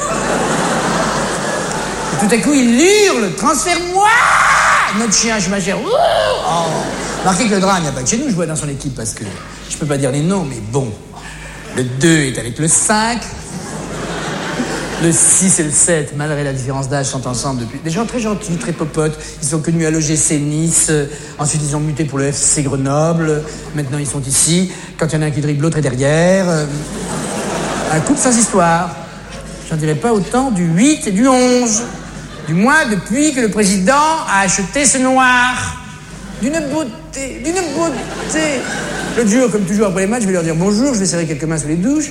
Et tout à coup, il hurle, transfère-moi! Notre chien, je suis ma chère. Oh. Marquez que le drame, il n'y a pas que chez nous, je vois dans son équipe, parce que je peux pas dire les noms, mais bon. Le 2 est avec le 5. Le 6 et le 7, malgré la différence d'âge, sont ensemble depuis... Des gens très gentils, très popotes. Ils sont connus à l'OGC Nice. Ensuite, ils ont muté pour le FC Grenoble. Maintenant, ils sont ici. Quand il y en a un qui dribble, l'autre est derrière. Un couple sans histoire. J'en dirais pas autant du 8 et du 11. Du moins, depuis que le président a acheté ce noir. D'une beauté, d'une beauté. L'autre jour, comme toujours après les matchs, je vais leur dire bonjour, je vais serrer quelques mains sous les douches.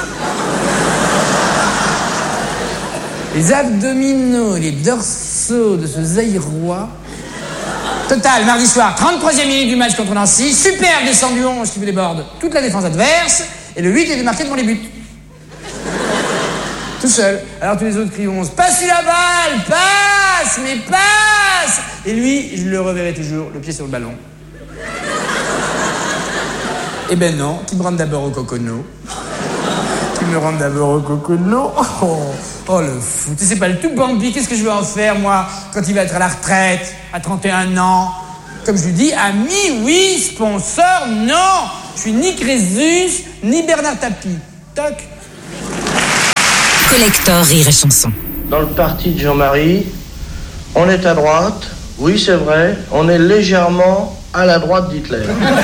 Les abdominaux et les dorsaux de ce Zaïrois. Total, mardi soir, 33e minute du match contre Nancy. Super descend du 11 qui vous déborde toute la défense adverse. Et le 8 est démarqué devant les buts. Tout seul. Alors tous les autres crient 11. Passe-lui la balle! Passe! Mais passe! Et lui, je le reverrai toujours, le pied sur le ballon. Eh ben non, qui branle d'abord au cocono. Tu me rends d'abord au cocono. Oh, le fou. Tu sais pas le tout, Bambi. Qu'est-ce que je vais en faire, moi, quand il va être à la retraite, à 31 ans? Comme je lui dis, ami, oui, sponsor, non. Je suis ni Crésus, ni Bernard Tapie. Toc. Collector Rire et Chanson. Dans le parti de Jean-Marie, on est à droite. Oui, c'est vrai. On est légèrement à la droite d'Hitler.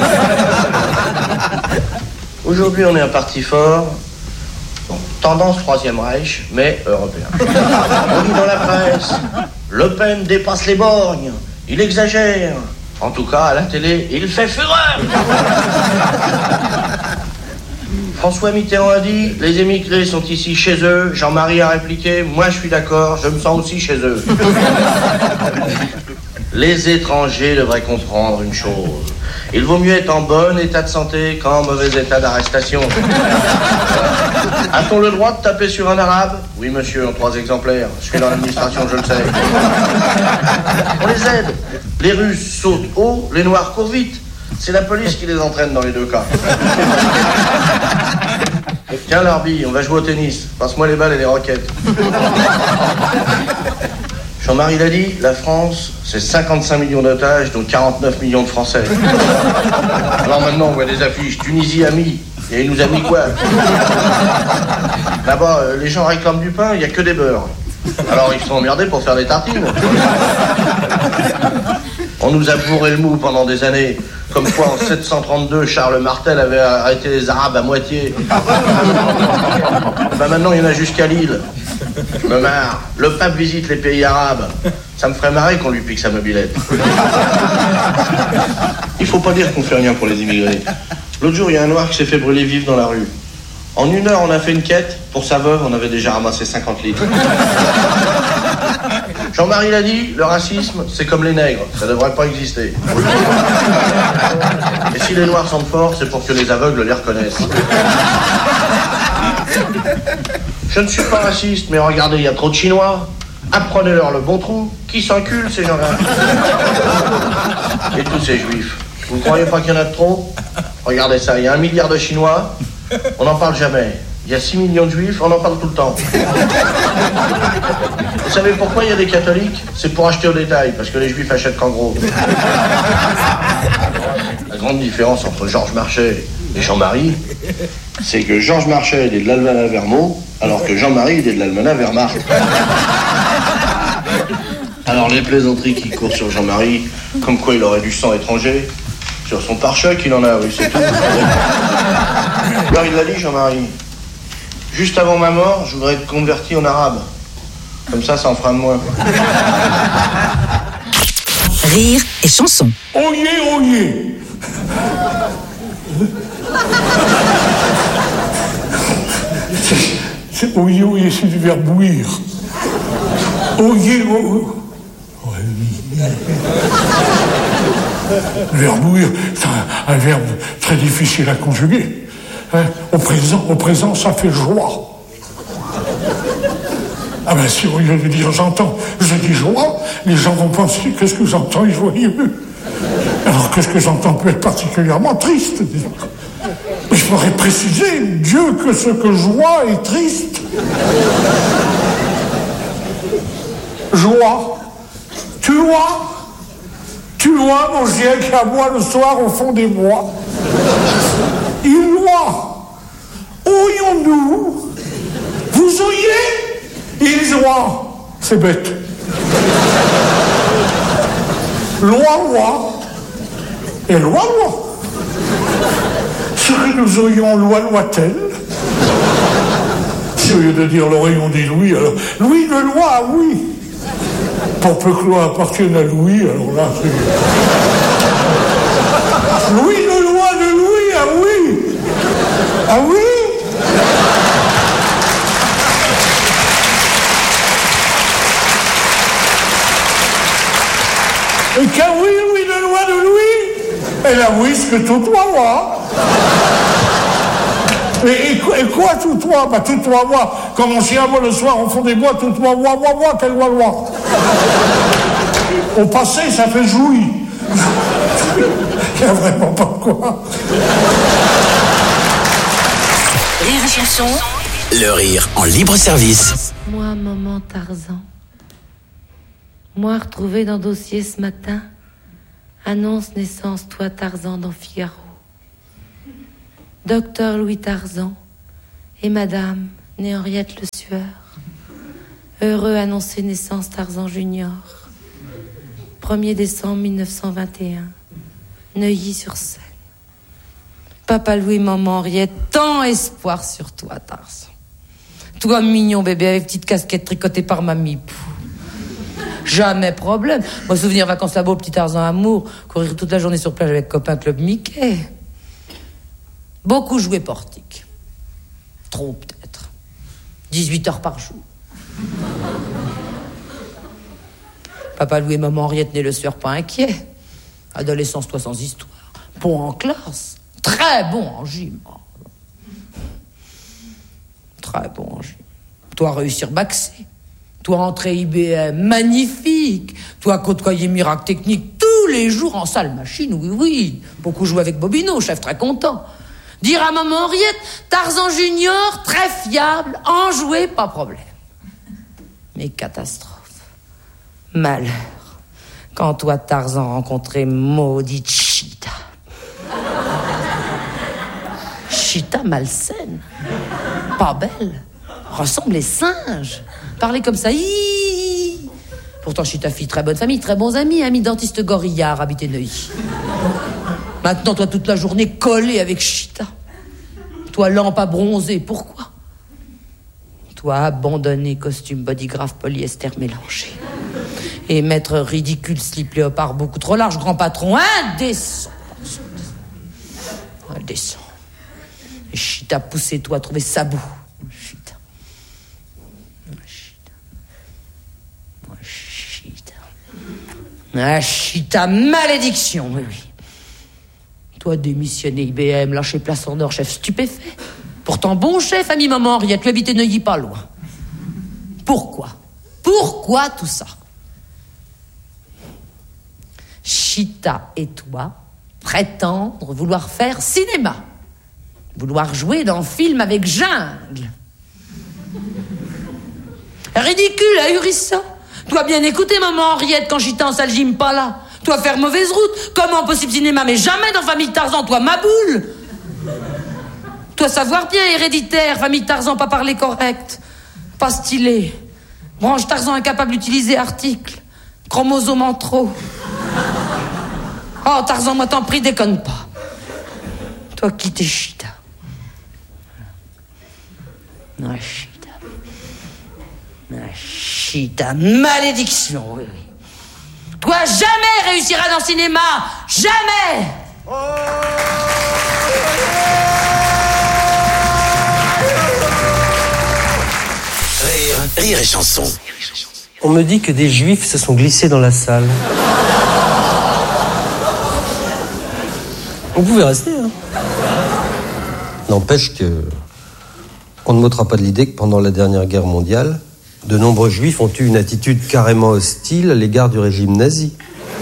Aujourd'hui, on est un parti fort. Bon, tendance Troisième Reich, mais européen. On lit dans la presse, Le Pen dépasse les borgnes. Il exagère. En tout cas, à la télé, il fait fureur. François Mitterrand a dit, les émigrés sont ici chez eux. Jean-Marie a répliqué, moi je suis d'accord, je me sens aussi chez eux. Les étrangers devraient comprendre une chose. Il vaut mieux être en bon état de santé qu'en mauvais état d'arrestation. A-t-on le droit de taper sur un arabe? Oui, monsieur, en 3 exemplaires. Je suis dans l'administration, je le sais. On les aide. Les Russes sautent haut, les Noirs courent vite. C'est la police qui les entraîne dans les 2 cas. Tiens, Larbi, on va jouer au tennis. Passe-moi les balles et les roquettes. Jean-Marie l'a dit, la France, c'est 55 millions d'otages, dont 49 millions de Français. Alors maintenant, on voit des affiches. Tunisie a mis. Et il nous a mis quoi? Là-bas, les gens réclament du pain, il n'y a que des beurres. Alors ils sont emmerdés pour faire des tartines. On nous a bourré le mou pendant des années. Comme quoi, en 732, Charles Martel avait arrêté les Arabes à moitié. Ben maintenant, il y en a jusqu'à Lille. Je me marre. Le pape visite les pays arabes. Ça me ferait marrer qu'on lui pique sa mobilette. Il faut pas dire qu'on fait rien pour les immigrés. L'autre jour, il y a un noir qui s'est fait brûler vif dans la rue. En 1 heure, on a fait une quête. Pour sa veuve, on avait déjà ramassé 50 litres. Jean-Marie l'a dit, le racisme, c'est comme les nègres. Ça devrait pas exister. Et si les noirs sont forts, c'est pour que les aveugles les reconnaissent. Je ne suis pas raciste, mais regardez, il y a trop de Chinois. Apprenez-leur le bon trou. Qui s'encule, ces gens-là? Et tous ces juifs. Vous ne croyez pas qu'il y en a de trop? Regardez ça, il y a 1 milliard de Chinois, on n'en parle jamais. Il y a 6 millions de juifs, on en parle tout le temps. Vous savez pourquoi il y a des catholiques? C'est pour acheter au détail, parce que les juifs achètent qu'en gros. La grande différence entre Georges Marchais et Jean-Marie, c'est que Georges Marchais il est de l'Almanach Vermont, alors que Jean-Marie il est de l'Almanach Wehrmacht. Alors les plaisanteries qui courent sur Jean-Marie, comme quoi il aurait du sang étranger, sur son pare-choc il en a, oui, c'est tout. Alors il l'a dit, Jean-Marie. Juste avant ma mort, je voudrais être converti en arabe. Comme ça en fera de moins. Rire et chanson. Oyez, oyez. C'est oyez, oyez, c'est du verbe bouillir. Oyez, oyez. Le verbe bouillir, c'est un verbe très difficile à conjuguer. Hein? Au présent, ça fait joie. Ah ben si au lieu de dire j'entends, je dis joie, les gens vont penser que ce que j'entends est joyeux. Alors que ce que j'entends peut être particulièrement triste, disons. Mais je pourrais préciser, Dieu, que ce que joie est triste. Joie. Tu vois mon chien qui aboie le soir au fond des bois. Il loie. Oyons-nous. Vous oyez? Ils oient. C'est bête. Loi. Et loi. Ce que nous oyons, loi-t-elle? Si au lieu de dire l'oreille, on dit Louis, alors Louis de loi, oui. Pour peu que loi appartienne à Louis, alors là, c'est... Louis de loi de Louis, ah oui. Ah oui. Et qu'un oui, Louis de loi de Louis, elle a oui ce que tout toi, moi. Et quoi tout toi? Bah tout toi, moi. Quand mon chien aboie le soir au fond des bois, tout toi, moi, quelle loi. Au passé, ça fait jouir. Il n'y a vraiment pas de quoi. Rire et chanson, Le rire en libre service. Moi, maman Tarzan. Moi, retrouvé dans dossier ce matin. Annonce naissance, toi Tarzan dans Figaro. Docteur Louis Tarzan et Madame née Henriette Le Sueur. Heureux annoncer naissance Tarzan Junior. 1er décembre 1921. Neuilly-sur-Seine. Papa Louis, maman Henriette, tant espoir sur toi, Tarzan. Toi, mignon bébé, avec petite casquette tricotée par mamie. Jamais problème. Moi, souvenir vacances là-bas, petit Tarzan amour, courir toute la journée sur plage avec copain club Mickey. Beaucoup jouer portique. Trop, peut-être. 18 heures par jour. Papa Louis et maman Henriette née Le Sueur, pas inquiet. Adolescence, toi, sans histoire. Bon en classe. Très bon en gym. Très bon en gym. Toi, réussir bac C. Toi, entrer IBM. Magnifique. Toi, côtoyer Miracle Technique tous les jours en salle machine. Oui, oui. Beaucoup jouer avec Bobino, chef très content. Dire à maman Henriette, Tarzan Junior, très fiable, enjoué, pas problème. Mais catastrophe. Malheur. Quand toi, Tarzan, rencontrait maudite Chita. Chita malsaine. Pas belle. Ressemble les singes. Parler comme ça. Hihihi. Pourtant, Chita, fille, très bonne famille, très bons amis. Ami dentiste Gorillard, habité Neuilly. Maintenant, toi, toute la journée collée avec Chita. Toi, lampe à bronzer. Pourquoi? Toi, abandonné, costume bodygraph polyester mélangé. Et maître ridicule, slip léopard beaucoup trop large, grand patron, indécent. Indécent. Et Chita, poussez-toi, trouver sabot. Chita. Chita. Ah, Chita, malédiction, oui, oui. Toi, démissionné IBM, lâché place en or, chef stupéfait. Pourtant, bon chef, ami maman Henriette, tu habitais Neuilly pas loin. Pourquoi? Pourquoi tout ça? Chita et toi prétendre vouloir faire cinéma. Vouloir jouer dans film avec jungle. Ridicule, ahurissant. Toi bien écouter, maman Henriette, quand Chita en salle gym pas là. Toi faire mauvaise route. Comment possible cinéma, mais jamais dans famille Tarzan, toi ma boule. Toi savoir bien, héréditaire, famille Tarzan, pas parler correct. Pas stylé. Branche Tarzan incapable d'utiliser article. Chromosome en trop. Oh, Tarzan, moi t'en prie, déconne pas. Toi qui t'es Chita. Ah, Chita. Ah, Chita, malédiction, oui, oui. Toi jamais réussiras dans le cinéma. Jamais. Rire et chanson. On me dit que des juifs se sont glissés dans la salle. Vous pouvez rester, hein. N'empêche que on ne m'ôtera pas de l'idée que pendant la dernière guerre mondiale, de nombreux juifs ont eu une attitude carrément hostile à l'égard du régime nazi.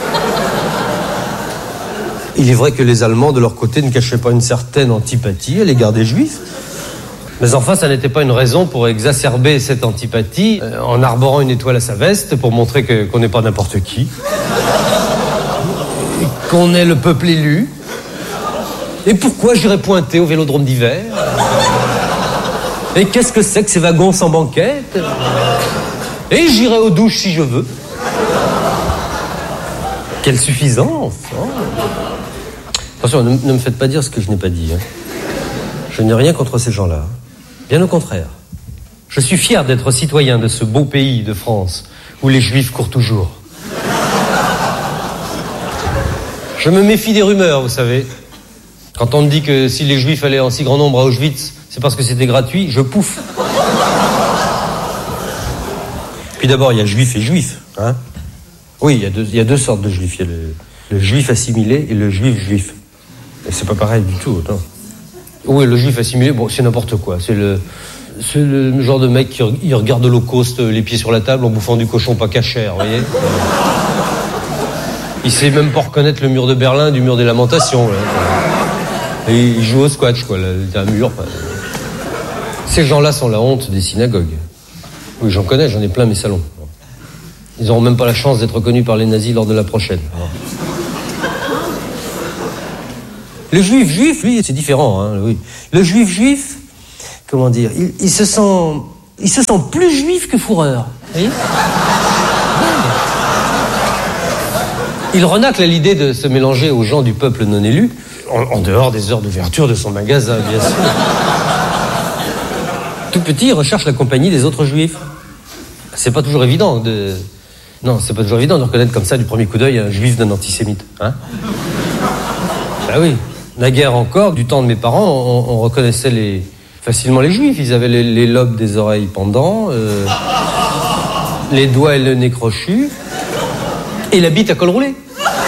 Il est vrai que les Allemands, de leur côté, ne cachaient pas une certaine antipathie à l'égard des juifs. Mais enfin, ça n'était pas une raison pour exacerber cette antipathie en arborant une étoile à sa veste pour montrer qu'on n'est pas n'importe qui. Et qu'on est le peuple élu. Et pourquoi j'irais pointer au vélodrome d'hiver? Et qu'est-ce que c'est que ces wagons sans banquette? Et j'irai aux douches si je veux. Quelle suffisance, hein. Attention, ne me faites pas dire ce que je n'ai pas dit, hein. Je n'ai rien contre ces gens-là. Bien au contraire. Je suis fier d'être citoyen de ce beau pays de France où les juifs courent toujours. Je me méfie des rumeurs, vous savez. Quand on me dit que si les juifs allaient en si grand nombre à Auschwitz, c'est parce que c'était gratuit, je pouffe. Puis d'abord, il y a juif et juif, hein. Oui, il y a deux sortes de juifs. Il y a le juif assimilé et le juif. Et c'est pas pareil du tout, attends. Oui, le juif assimilé, bon, c'est n'importe quoi. C'est le genre de mec qui regarde l'Holocauste les pieds sur la table en bouffant du cochon pas cachère, vous voyez. Il sait même pas reconnaître le mur de Berlin du mur des Lamentations, là. Et il joue au squash, quoi. Là, t'as un mur. Ces gens-là sont la honte des synagogues. Oui, j'en connais, j'en ai plein mes salons. Ils n'auront même pas la chance d'être reconnus par les nazis lors de la prochaine. Le juif, lui, c'est différent. Hein, oui. Le juif, comment dire, il se sent plus juif que fourreur. Vous voyez ? Il renacle à l'idée de se mélanger aux gens du peuple non élu, en dehors des heures d'ouverture de son magasin, bien sûr. Tout petit, il recherche la compagnie des autres juifs. C'est pas toujours évident de... Non, c'est pas toujours évident de reconnaître comme ça du premier coup d'œil un juif d'un antisémite. Hein ? Bah oui. Naguère encore, du temps de mes parents, on reconnaissait facilement les juifs. Ils avaient les lobes des oreilles pendants, les doigts et le nez crochu, et la bite à col roulé.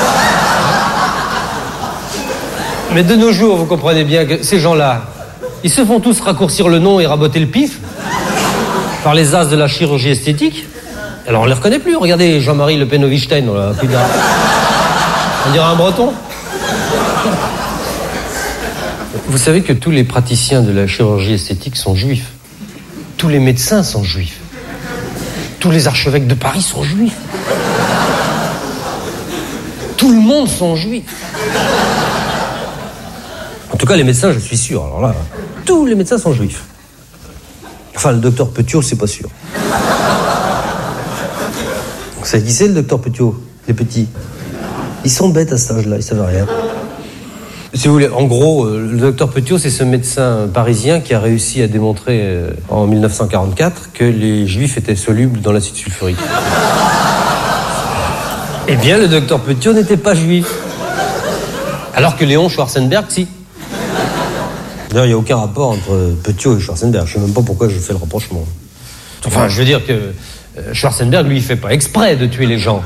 Mais de nos jours, vous comprenez bien que ces gens-là, ils se font tous raccourcir le nom et raboter le pif par les as de la chirurgie esthétique. Alors on les reconnaît plus. Regardez Jean-Marie Le Pen Wittgenstein, on dirait un breton. Vous savez que tous les praticiens de la chirurgie esthétique sont juifs. Tous les médecins sont juifs. Tous les archevêques de Paris sont juifs. Tout le monde sont juifs. En tout cas, les médecins, je suis sûr. Alors là, tous les médecins sont juifs. Enfin, le docteur Petiot, c'est pas sûr. Vous savez qui c'est, le docteur Petiot? Les petits. Ils sont bêtes à cet âge-là, ils savent rien. Si vous voulez, en gros, le docteur Petiot, c'est ce médecin parisien qui a réussi à démontrer en 1944 que les juifs étaient solubles dans l'acide sulfurique. Eh bien, le docteur Petiot n'était pas juif. Alors que Léon Schwarzenberg, si. D'ailleurs, il n'y a aucun rapport entre Petiot et Schwarzenberg. Je ne sais même pas pourquoi je fais le rapprochement. Enfin, je veux dire que Schwarzenberg, lui, il fait pas exprès de tuer les gens.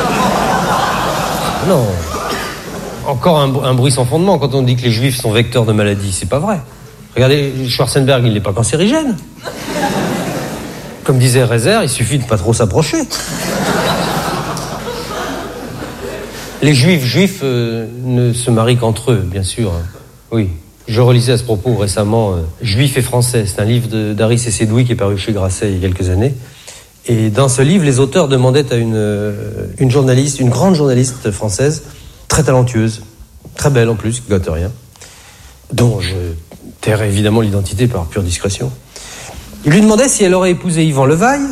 Non. Encore un bruit sans fondement quand on dit que les juifs sont vecteurs de maladies. C'est pas vrai. Regardez, Schwarzenberg, il n'est pas cancérigène. Comme disait Rezer, il suffit de pas trop s'approcher. Les juifs ne se marient qu'entre eux, bien sûr. Oui. Je relisais à ce propos récemment Juifs et Français. C'est un livre d'Aris Essedoui qui est paru chez Grasset il y a quelques années. Et dans ce livre, les auteurs demandaient à une journaliste, une grande journaliste française, très talentueuse, très belle en plus, qui gâte rien, dont je tairai évidemment l'identité par pure discrétion. Il lui demandait si elle aurait épousé Yvan Levaille,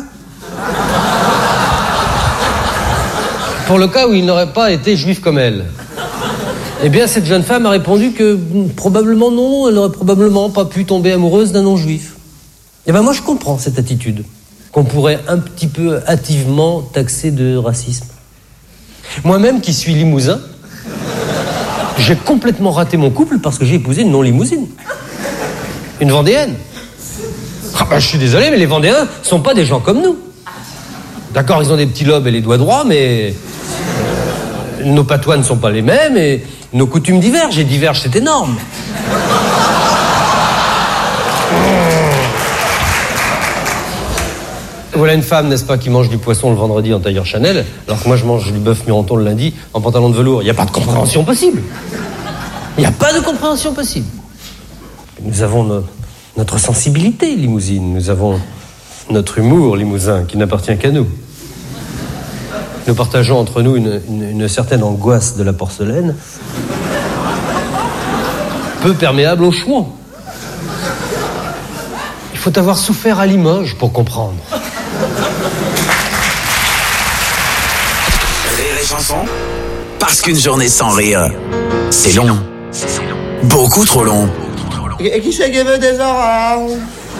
pour le cas où il n'aurait pas été juif comme elle. Eh bien, cette jeune femme a répondu que probablement non, elle n'aurait probablement pas pu tomber amoureuse d'un non-juif. Eh bien, moi, je comprends cette attitude, qu'on pourrait un petit peu hâtivement taxer de racisme. Moi-même, qui suis limousin, j'ai complètement raté mon couple parce que j'ai épousé une non-limousine. Une Vendéenne. Ah ben, je suis désolé, mais les Vendéens sont pas des gens comme nous. D'accord, ils ont des petits lobes et les doigts droits, mais nos patois ne sont pas les mêmes et nos coutumes divergent. Et divergent, c'est énorme. Voilà une femme, n'est-ce pas, qui mange du poisson le vendredi en tailleur Chanel, alors que moi je mange du bœuf Mironton le lundi en pantalon de velours. Il n'y a pas de compréhension possible. Il n'y a pas de compréhension possible. Nous avons notre sensibilité limousine, nous avons notre humour limousin qui n'appartient qu'à nous. Nous partageons entre nous une certaine angoisse de la porcelaine, peu perméable au chouan. Il faut avoir souffert à Limoges pour comprendre. Rire et chanson, parce qu'une journée sans rire, c'est long. Beaucoup trop long. Et qui c'est qui veut des oranges?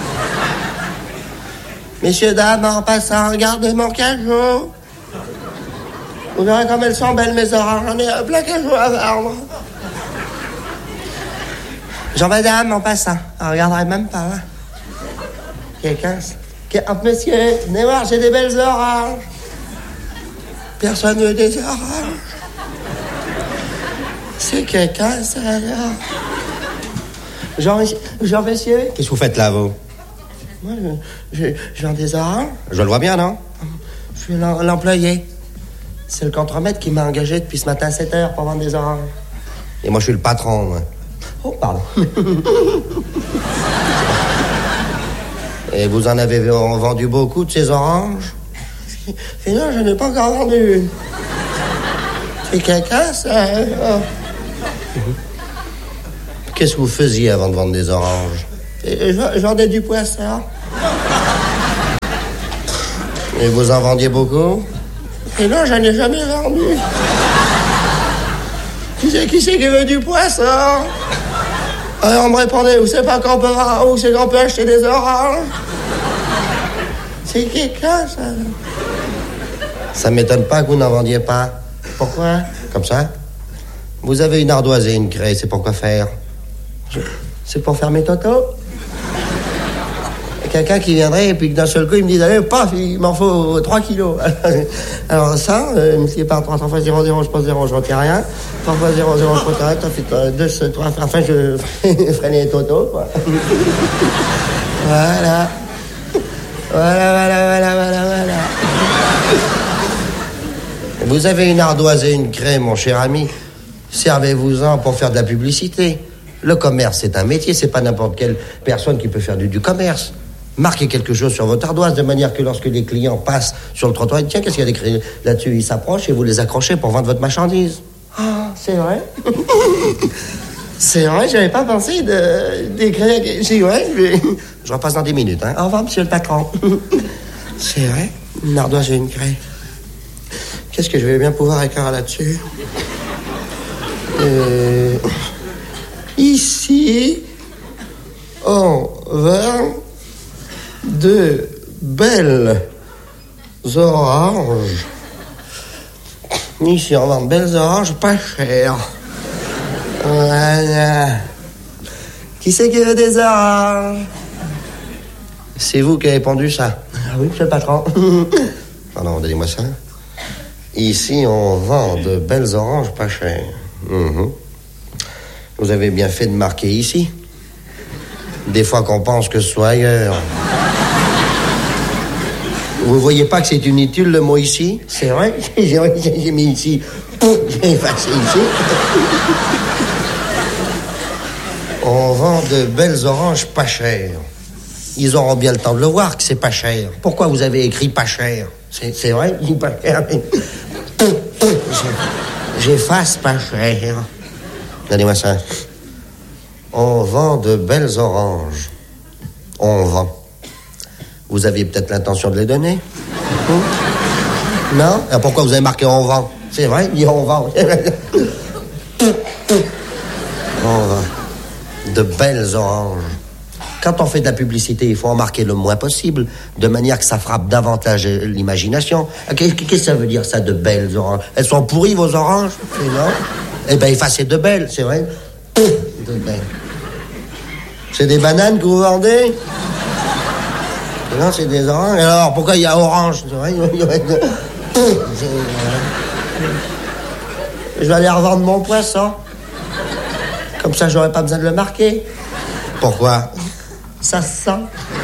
Messieurs, dames, en passant, regardez mon cajot. Vous verrez comme elles sont belles, mes oranges. J'en ai un plein cajot à vendre. Jean, madame, en passant, on regarderait même pas, hein. Quelqu'un... Monsieur, venez voir, j'ai des belles oranges. Personne ne veut des oranges. C'est quelqu'un, ça, là. Jean, monsieur. Qu'est-ce que vous faites là, vous? Moi, je vends des oranges. Je le vois bien, non? Je suis l'employé. C'est le contremaître qui m'a engagé depuis ce matin à 7h pour vendre des oranges. Et moi, je suis le patron, moi. Oh, pardon. Et vous en avez vendu beaucoup de ces oranges? Et non, je n'ai pas encore vendu. C'est quelqu'un, ça? Qu'est-ce que vous faisiez avant de vendre des oranges? Je vendais du poisson. Et vous en vendiez beaucoup? Et non, j'en ai jamais vendu. Qui c'est qui veut du poisson? Alors on me répondait, où c'est qu'on peut acheter des oranges? C'est quelqu'un, ça? Ça m'étonne pas que vous n'en vendiez pas. Pourquoi? Comme ça? Vous avez une ardoise et une craie, c'est pour quoi faire? C'est pour faire mes totos. Quelqu'un qui viendrait et puis que d'un seul coup il me dit allez paf, il m'en faut 3 kilos. Alors ça, multiplié par 3 fois 0, 0, je pose 0, je retire rien. 3 fois 0, 0, je retire rien. Ça fait 2, 3, enfin je freine les totos, quoi. Voilà. Voilà. Vous avez une ardoise et une craie, mon cher ami. Servez-vous-en pour faire de la publicité. Le commerce, c'est un métier, c'est pas n'importe quelle personne qui peut faire du commerce. Marquez quelque chose sur votre ardoise de manière que lorsque les clients passent sur le trottoir, tiens, qu'est-ce qu'il y a écrit là-dessus? Ils s'approchent et vous les accrochez pour vendre votre marchandise. Ah, c'est vrai? C'est vrai, j'avais pas pensé d'écrire. C'est vrai, je repasse dans 10 minutes. Hein. Au revoir, monsieur le patron. C'est vrai, une ardoise et une craie. Qu'est-ce que je vais bien pouvoir écrire là-dessus? Ici, on vend de belles oranges. Ici, on vend de belles oranges pas chères. Voilà. Qui c'est qui veut des oranges? C'est vous qui avez pondu ça? Ah oui, monsieur le patron. Pardon, donnez-moi ça. Ici, on vend de belles oranges pas chères. Vous avez bien fait de marquer ici. Des fois qu'on pense que ce soit ailleurs. Vous voyez pas que c'est inutile le mot ici? C'est vrai, j'ai mis ici. J'ai effacé ici. On vend de belles oranges pas chères. Ils auront bien le temps de le voir que c'est pas cher. Pourquoi vous avez écrit pas cher? C'est vrai, il pas cher. J'efface pas cher. Donnez-moi ça. On vend de belles oranges. On vend. Vous aviez peut-être l'intention de les donner? Non? Alors pourquoi vous avez marqué on vend? C'est vrai, il dit on vend. On vend. De belles oranges. Quand on fait de la publicité, il faut en marquer le moins possible, de manière que ça frappe davantage l'imagination. Qu'est-ce que ça veut dire, ça, de belles oranges? Elles sont pourries, vos oranges? Non? Eh bien, effacez de belles, c'est vrai. De belles. C'est des bananes que vous vendez? Non, c'est des oranges. Alors, pourquoi il y a orange? C'est vrai, je vais aller revendre mon poisson. Comme ça, j'aurais pas besoin de le marquer. Pourquoi? Ça se sent.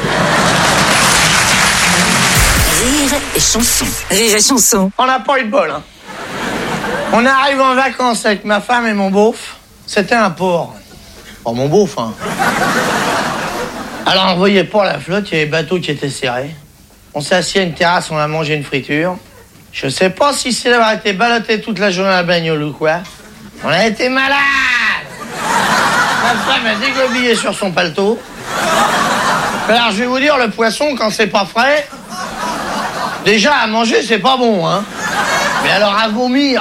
Rire et chanson. Rire et chanson. On n'a pas eu de bol, hein. On arrive en vacances avec ma femme et mon beauf. C'était un port. Oh, mon beauf, hein. Alors, on voyait pas la flotte, il y avait des bateaux qui étaient serrés. On s'est assis à une terrasse, on a mangé une friture. Je sais pas si c'est d'avoir été ballotté toute la journée à la bagnole ou quoi. On a été malades. Ma femme a dégobillé sur son paletot. Alors, je vais vous dire, le poisson, quand c'est pas frais, déjà, à manger, c'est pas bon, hein. Mais alors, à vomir.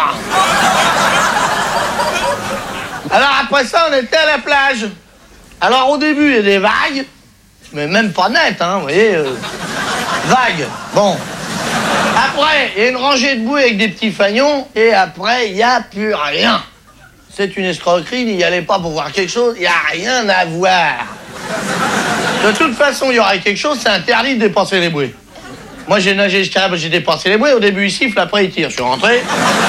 Alors, après ça, on était à la plage. Alors, au début, il y a des vagues, mais même pas nettes, hein, vous voyez. Vagues. Bon. Après, il y a une rangée de bouées avec des petits fagnons, et après, il n'y a plus rien. C'est une escroquerie, n'y allez pas pour voir quelque chose, il n'y a rien à voir. De toute façon, il y aurait quelque chose, c'est interdit de dépasser les bouées. Moi, j'ai nagé jusqu'à là, j'ai dépassé les bouées, au début, il siffle, après, il tire. Je suis rentré.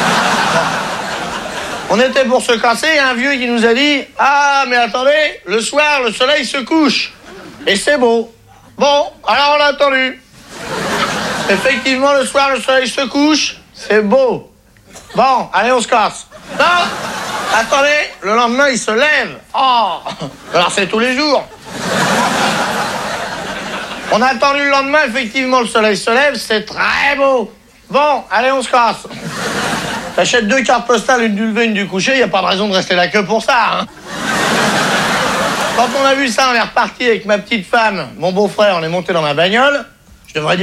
On était pour se casser, il y a un vieux qui nous a dit « Ah, mais attendez, le soir, le soleil se couche. Et c'est beau. » Bon, alors on a attendu. Effectivement, le soir, le soleil se couche, c'est beau. Bon, allez, on se casse. Non, attendez, le lendemain, il se lève. Oh, alors c'est tous les jours. On a attendu le lendemain, effectivement, le soleil se lève, c'est très beau. Bon, allez, on se casse. T'achètes 2 cartes postales, une du lever, une du coucher, y a pas de raison de rester là que pour ça, hein. Quand on a vu ça, on est reparti avec ma petite femme, mon beau-frère, on est monté dans ma bagnole. Je devrais dire